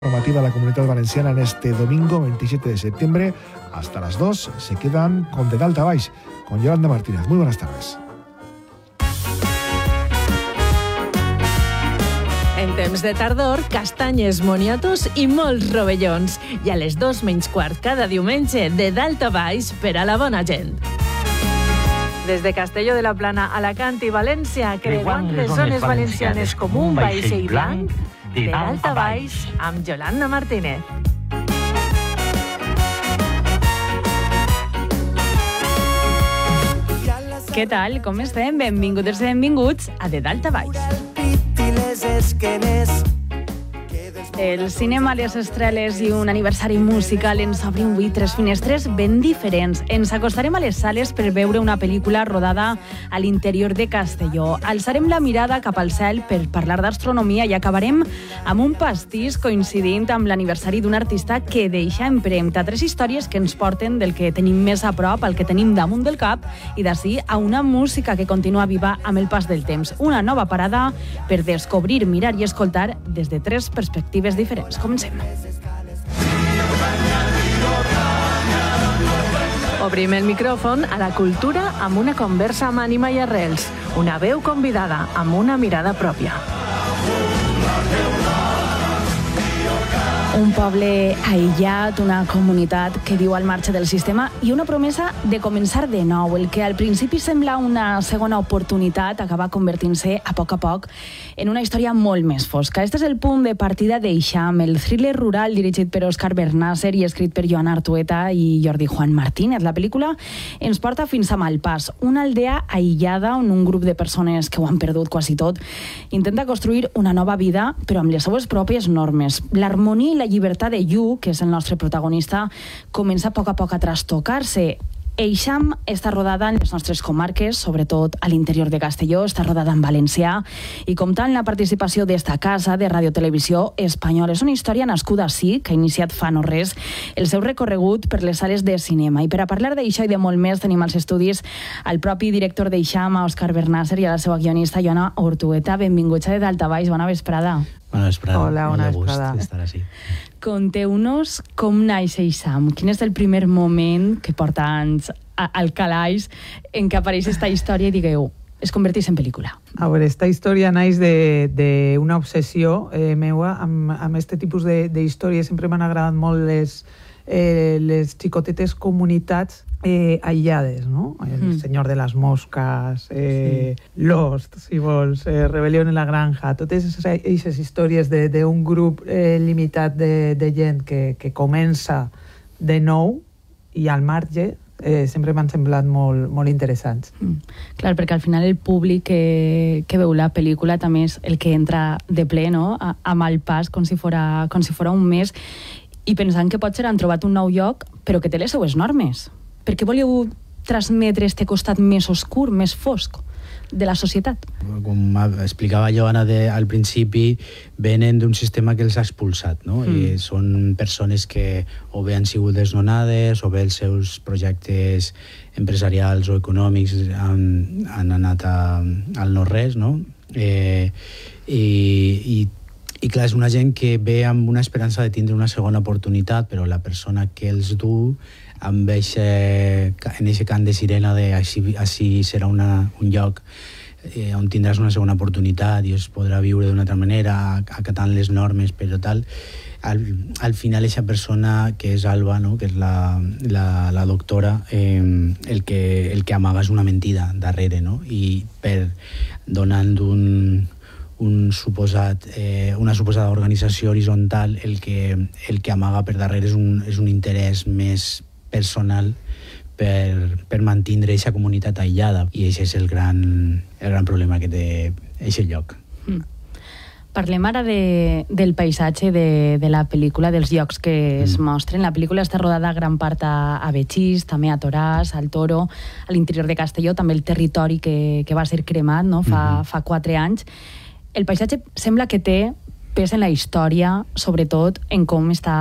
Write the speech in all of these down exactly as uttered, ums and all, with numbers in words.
Normativa de la Comunidad Valenciana en este domingo veintisiete de septiembre. Hasta las dos se quedan con De Dalt a Baix, con Yolanda Martínez. Muy buenas tardes. En temps de tardor, castanyes, moniatos i molts rovellons. I a les dos menys quart cada diumenge, De Dalt a Baix per a la bona gent. Des de Castelló de la Plana, Alacant i València, creuant les zones valencianes com un vaixell blanc, De Dalt a Baix, amb Yolanda Martínez. Què tal? Com estem? Benvinguts i benvinguts a De Dalt a Baix. El cinema, les estreles i un aniversari musical ens obrin avui tres finestres ben diferents. Ens acostarem a les sales per veure una pel·lícula rodada a l'interior de Castelló. Alçarem la mirada cap al cel per parlar d'astronomia i acabarem amb un pastís coincidint amb l'aniversari d'un artista que deixa empremta tres històries que ens porten del que tenim més a prop al que tenim damunt del cap i d'ací a una música que continua viva amb el pas del temps. Una nova parada per descobrir, mirar i escoltar des de tres perspectives diferents. Comencem. Obrim el micròfon a la cultura amb una conversa amb ànima i arrels. Una veu convidada amb una mirada pròpia. Un poble aïllat, una comunitat que viu al marge del sistema i una promesa de començar de nou. El que al principi sembla una segona oportunitat acaba convertint-se a poc a poc en una història molt més fosca. Este és el punt de partida d'Eixam, el thriller rural dirigit per Òscar Bernàcer i escrit per Joan Artueta i Jordi Juan Martínez. La pel·lícula ens porta fins a Malpàs, una aldea aïllada on un grup de persones que ho han perdut quasi tot intenta construir una nova vida, però amb les seues pròpies normes. L'harmonia i la llibertat de Yu, que és el nostre protagonista, comença a poc a poc a trastocar-se. Eixam està rodada en les nostres comarques, sobretot a l'interior de Castelló, està rodada en valencià i compta amb la participació d'esta casa de Radiotelevisió Espanyola. És una història nascuda així, que ha iniciat fa no res el seu recorregut per les sales de cinema. I per a parlar d'això i de molt més tenim als estudis el propi director d'Eixam, Òscar Bernàcer, i a la seva guionista, Joana Artueta. Benvinguts a De Dalt a Baix, bona vesprada. Bona vesprada. Hola, bona vesprada. Estar així. Conteu-nos com naix Eixam. Quin és el primer moment que porta anys al calaix en què apareix esta història i digueu, es converteix en pel·lícula? A veure, esta història naix d'una obsessió eh, meua amb, amb este tipus d'històries. Sempre m'han agradat molt les, eh, les xicotetes comunitats Eh, aïllades, no? El mm. Senyor de les Mosques, eh, sí. Lost, si vols, eh, Rebel·lió en la Granja, totes aquestes històries d'un grup eh, limitat de, de gent que, que comença de nou i al marge eh, sempre m'han semblat molt, molt interessants. Mm. Clar, perquè al final el públic que, que veu la pel·lícula també és el que entra de ple, no? A, a Malpàs, com si fora, com si fora un mes, i pensant que potser han trobat un nou lloc, però que té les seues normes. Per què voleu transmetre este costat més oscur, més fosc de la societat? Com explicava Joana de, al principi, venen d'un sistema que els ha expulsat, no? Mm. I són persones que o bé han sigut desnonades o bé els seus projectes empresarials o econòmics han, han anat a, al no-res, no? Eh, i, i I clar, és una gent que ve amb una esperança de tindre una segona oportunitat, però la persona que els du amb eixe, en aquest cant de sirena de així, així serà una, un lloc eh, on tindràs una segona oportunitat i es podrà viure d'una altra manera, acatant les normes, però tal. Al, al final, aquesta persona que és Alba, no? Que és la, la, la doctora, eh, el, que, el que amaga és una mentida darrere, no? I per donant un... Un suposat, eh, una suposada organització horitzontal, el que, el que amaga per darrere és un, és un interès més personal per, per mantindre aquesta comunitat aïllada. I aquest és el gran, el gran problema que té aquest lloc. Mm. Parlem ara de, del paisatge de, de la pel·lícula, dels llocs que mm. es mostren. La pel·lícula està rodada gran part a, a Betxís, també a Toràs, al Toro, a l'interior de Castelló, també el territori que, que va ser cremat, no? fa, mm-hmm. fa quatre anys. El paisatge sembla que té pes en la història, sobretot en com està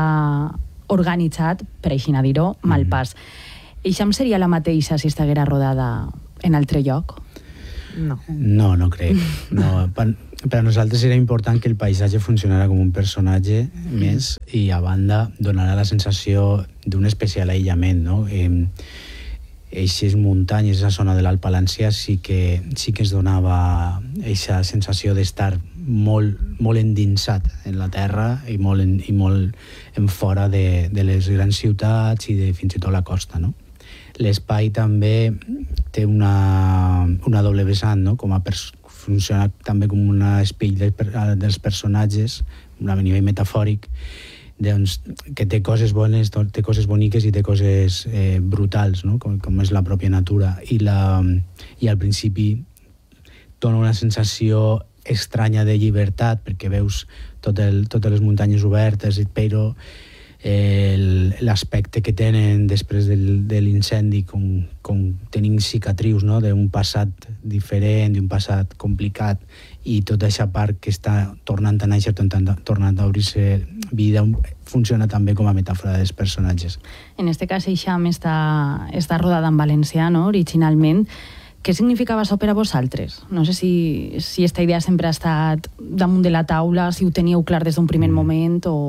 organitzat, per així dir-ho, Malpàs. Eixam seria la mateixa si estiguera rodada en altre lloc? No. No, no crec. No, per a nosaltres era important que el paisatge funcionara com un personatge mm. més, i a banda donarà la sensació d'un especial aïllament, no? Eh, Eixes muntanyes, aquesta zona de l'Alt Palància, sí que, sí que es donava aquesta sensació d'estar molt, molt endinsat en la terra i molt en, i molt en fora de, de les grans ciutats i de fins i tot la costa, no? L'espai també té una, una doble vessant, no? Com a pers- funciona també com una espill de, dels personatges, a nivell metafòric, doncs, que té coses bones, té coses boniques i té coses eh, brutals, no? com, com és la pròpia natura. I, la, i al principi dona una sensació estranya de llibertat, perquè veus tot el, totes les muntanyes obertes, però eh, l'aspecte que tenen després del, de l'incendi, com, com tenim cicatrius, no? d'un passat diferent, d'un passat complicat, i tota aquesta part que està tornant a néixer, tornant a obrir-se vida, funciona també com a metàfora dels personatges. En este cas, Eixam està, està rodada en valencià, no?, originalment. Què significava això per a vosaltres? No sé si, si esta idea sempre ha estat damunt de la taula, si ho teníeu clar des d'un primer moment o...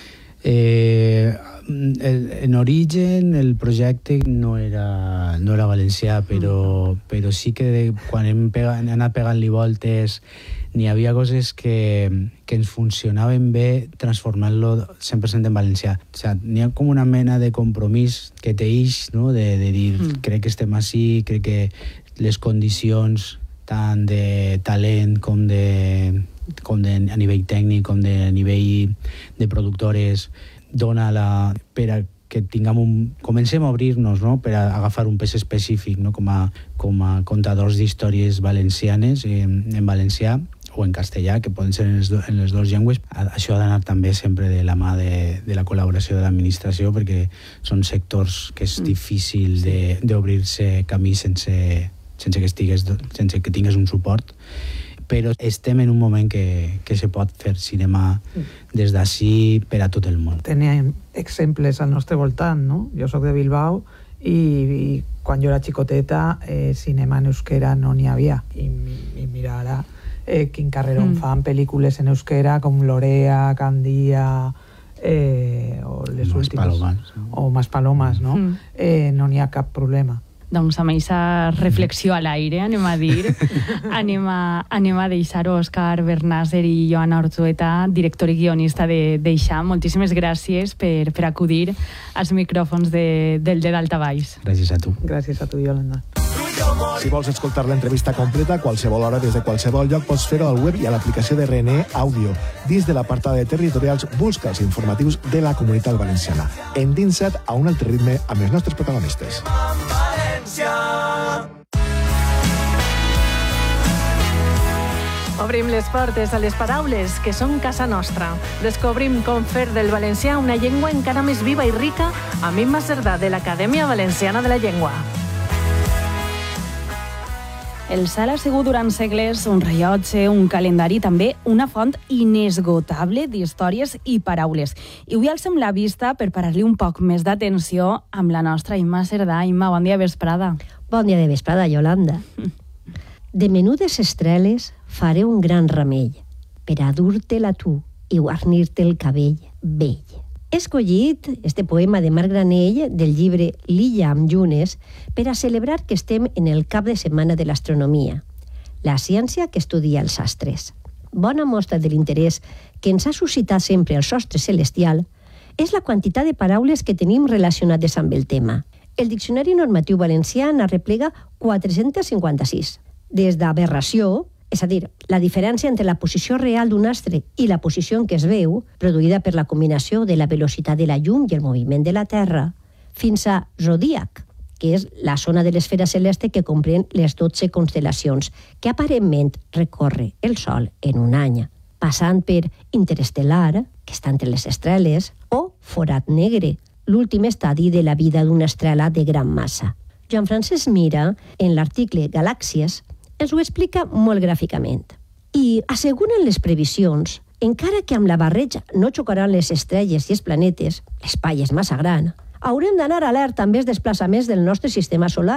Eh, en origen el projecte no era, no era valencià, però, però sí que de, quan hem, pega, hem anat pegant-li voltes n'hi havia coses que, que ens funcionaven bé transformant-lo cent per cent en valencià. O sigui, n'hi ha com una mena de compromís que t'eix, no? de, de dir, mm. crec que estem així, crec que les condicions tant de talent com de com de, a nivell tècnic, com de a nivell de productores, dona la, per a que tinguem un, comencem a obrir-nos, no? Per a agafar un pes específic, no? com, a, com a contadors d'històries valencianes en, en valencià o en castellà, que poden ser en les, do, en les dues llengües. Això ha d'anar també sempre de la mà de, de la col·laboració de l'administració, perquè són sectors que és difícil de, d'obrir-se camí sense, sense, que estigues, sense que tingues un suport. Però estem en un moment que, que se pot fer cinema des d'ací per a tot el món. Teníem exemples al nostre voltant, no? Jo soc de Bilbao i, i quan jo era xicoteta eh, cinema en euskera no n'hi havia. I, i mira ara eh, quin carrerón mm. fan pel·lícules en euskera com Lorea, Candia eh, o les Mas últimes. Palomas. O Mas Palomas, no? Mm. Eh, no n'hi ha cap problema. Doncs amb aquesta reflexió a l'aire, anem a dir, anem a, anem a deixar Òscar Bernàcer i Joana Ortueta, director i guionista d'Eixam. Moltíssimes gràcies per, per acudir als micròfons de, del de Daltabaix. Gràcies a tu. Gràcies a tu, Yolanda. Si vols escoltar l'entrevista completa a qualsevol hora des de qualsevol lloc, pots fer-ho al web i a l'aplicació de R N E Audio. Dins de l'apartat de territorials, busca els informatius de la Comunitat Valenciana. Endinsa't a un altre ritme amb els nostres protagonistes. Obrim les portes a les paraules que són casa nostra. Descobrim com fer del valencià una llengua encara més viva i rica amb Imma Cerdà de l'Acadèmia Valenciana de la Llengua. El cel ha sigut durant segles un rellotge, un calendari, també una font inesgotable d'històries i paraules. I avui alcem la vista per parar-li un poc més d'atenció amb la nostra Imma Cerdà. Imma, bon dia vesprada. Bon dia de vesprada, Yolanda. De menudes estreles faré un gran remei per a dur-te-la tu i guarnir-te el cabell vell. He escollit este poema de Marc Granell del llibre L'illa amb llunes per a celebrar que estem en el cap de setmana de l'astronomia, la ciència que estudia els astres. Bona mostra de l'interès que ens ha suscitat sempre el sostre celestial és la quantitat de paraules que tenim relacionades amb el tema. El Diccionari Normatiu Valencià n'arreplega quatre-cents cinquanta-sis. Des d'aberració, és a dir, la diferència entre la posició real d'un astre i la posició en què es veu, produïda per la combinació de la velocitat de la llum i el moviment de la Terra, fins a zodíac, que és la zona de l'esfera celeste que comprèn les dotze constel·lacions, que aparentment recorre el Sol en un any, passant per interestel·lar, que està entre les estrelles, o forat negre, l'últim estadi de la vida d'una estrela de gran massa. Joan Francesc Mira, en l'article Galàxies, ens ho explica molt gràficament. I asseguren les previsions, encara que amb la barreja no xocaran les estrelles i els planetes, l'espai és massa gran, haurem d'anar alerta amb els desplaçaments del nostre sistema solar.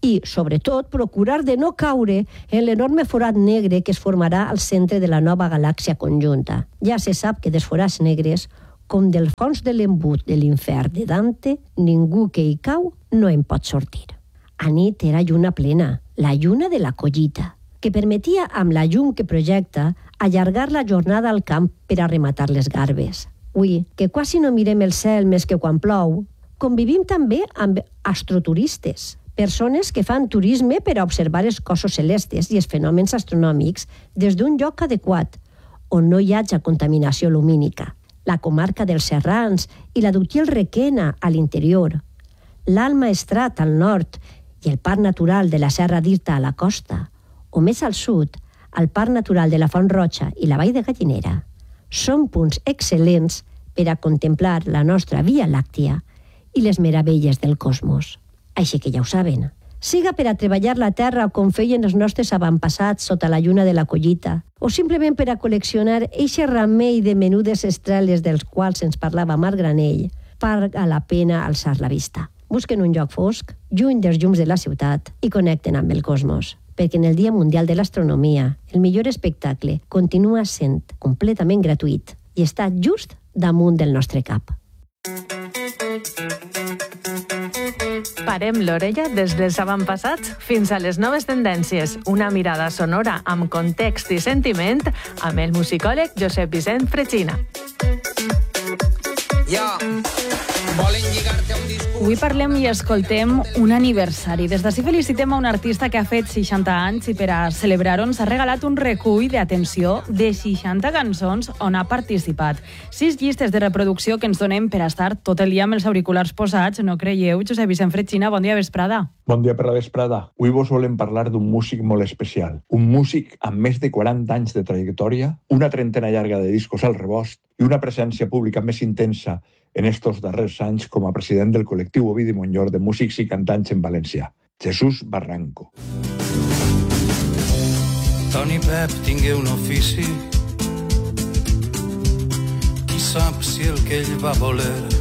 i, sobretot, procurar de no caure en l'enorme forat negre que es formarà al centre de la nova galàxia conjunta. Ja se sap que dels forats negres, com del fons de l'embut de l'infern de Dante, ningú que hi cau no en pot sortir. A nit era lluna plena, la lluna de la collita, que permetia, amb la llum que projecta, allargar la jornada al camp per a rematar les garbes. Ui, que quasi no mirem el cel més que quan plou, convivim també amb astroturistes, persones que fan turisme per a observar els cossos celestes i els fenòmens astronòmics des d'un lloc adequat, on no hi hagi contaminació lumínica. La comarca dels Serrans i la d'Utiel Requena a l'interior, l'Alt Maestrat al nord i el Parc Natural de la Serra d'Irta a la costa, o més al sud, el Parc Natural de la Font Roja i la Vall de Gallinera, són punts excel·lents per a contemplar la nostra Via Làctia i les meravelles del cosmos. Així que ja ho saben. Siga per a treballar la terra com feien els nostres avantpassats sota la lluna de la collita, o simplement per a col·leccionar eixe ramell de menudes estreles dels quals ens parlava Marc Granell, paga la pena alçar la vista. Busquen un lloc fosc, lluny dels llums de la ciutat, i connecten amb el cosmos, perquè en el Dia Mundial de l'Astronomia el millor espectacle continua sent completament gratuït i està just damunt del nostre cap. Parem l'orella des dels avantpassats fins a les noves tendències. Una mirada sonora amb context i sentiment amb el musicòleg Josep Vicent Fretxina. Ja, volen lligar-te a un discurs... Avui parlem i escoltem un aniversari. Des d'ací felicitem a un artista que ha fet seixanta anys i per a celebrar-ho ens ha regalat un recull d'atenció de seixanta cançons on ha participat. Sis llistes de reproducció que ens donem per a estar tot el dia amb els auriculars posats, no creieu? Josep Vicent Fretxina, bon dia vesprada. Bon dia per la vesprada. Avui vos volem parlar d'un músic molt especial. Un músic amb més de quaranta anys de trajectòria, una trentena llarga de discos al rebost i una presència pública més intensa en estos darrers anys com a president del col·lectiu Ovidi Montllor de músics i cantants en valencià, Jesús Barranco. Toni Pep tingué un ofici, qui sap si el que ell va voler